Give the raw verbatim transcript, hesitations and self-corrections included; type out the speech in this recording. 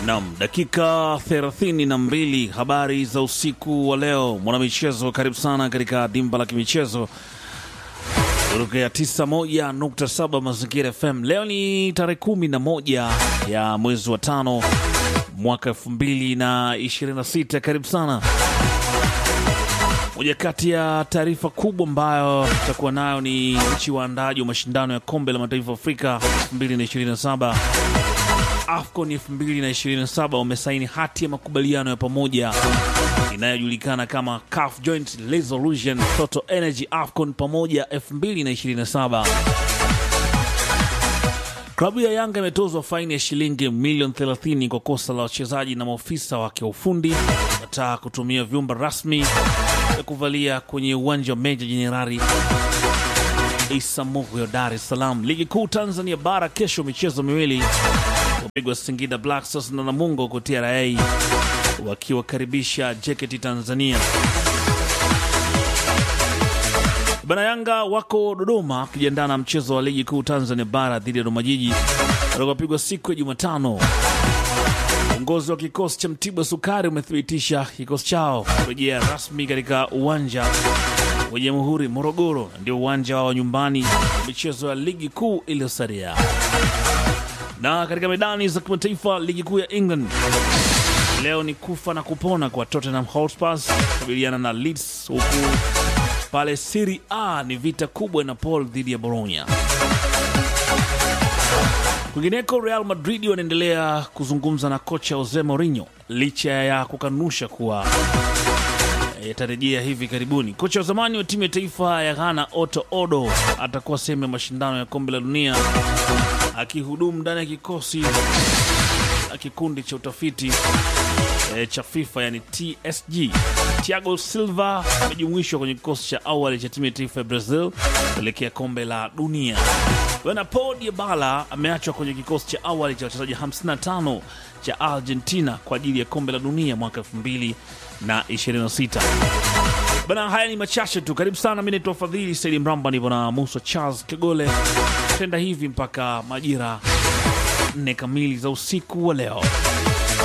Naam, dakika thelathini na mbili habari za usiku wa leo. Mwanamichezo, karibu sana katika dimba la kimichezo kutoka tisa moja nukta saba Mazingira F M. Leo ni tarehe kumi na moja ya mwezi wa tano mwaka elfu mbili na ishirini na sita. Karibu sana. Moja kati ya taarifa kubwa ambayo tutakuwa nayo ni nchi waandaji wa mashindano ya kombe la mataifa Afrika elfu mbili na ishirini na saba. AFCON elfu mbili na ishirini na saba wamesaini hati ya makubaliano ya pamoja inayojulikana kama C A F Joint Resolution Total Energy AFCON pamoja elfu mbili na ishirini na saba. Klabu ya Yanga imetozwa faini ya shilingi milioni thelathini kwa kosa la wachezaji na maofisa wake wa ufundi kataa kutumia vyumba rasmi ya kuvalia kwenye uwanja wa Meja Jenerali Issa Muhyo, Dar es Salaam. Ligi kuu Tanzania bara kesho, michezo miwili kupigwa. Singida Black Stars na Namungo kwa T R A wakiwakaribisha J K T Tanzania. Bana, Yanga wako Dodoma kujiandaa na mchezo wa ligi kuu Tanzania bara dhidi ya Dodoma Jiji utakapigwa siku ya Jumatano. Uongozi wa kikosi cha Mtibwa Sukari umethibitisha kikosi chao kurejea rasmi katika uwanja wa Jamhuri Morogoro, ndio uwanja wa nyumbani michezo ya ligi kuu iliyosalia. Na katika medani za kimataifa, ligi kuu ya England leo ni kufa na kupona kwa Tottenham Hotspur kukabiliana na Leeds, huku pale Serie A ni vita kubwa na Napoli dhidi ya Bologna. Kwingineko, Real Madrid wanaendelea kuzungumza na kocha Jose Mourinho licha ya kukanusha kuwa yatarejea hivi karibuni. Kocha wa zamani wa timu ya taifa ya Ghana Otto Addo atakuwa sehemu ya mashindano ya kombe la dunia akihudumu ndani ya kikosi na kikundi cha utafiti e, cha FIFA yani T S G. Thiago Silva amejumuishwa kwenye kikosi cha awali cha timu ya taifa ya Brazil kuelekea kombe la dunia. Bwana Paul Dybala ameachwa kwenye kikosi cha awali cha wachezaji hamsini na tano cha Argentina kwa ajili ya kombe la dunia mwaka elfu mbili na ishirini na sita. Bana, haya ni machache tu. Karibu sana, mimi naitwa Fadhili Saidi Mramba, nipo na Musa Charles Kegole. Tenda hivi mpaka majira nne kamili za usiku wa leo.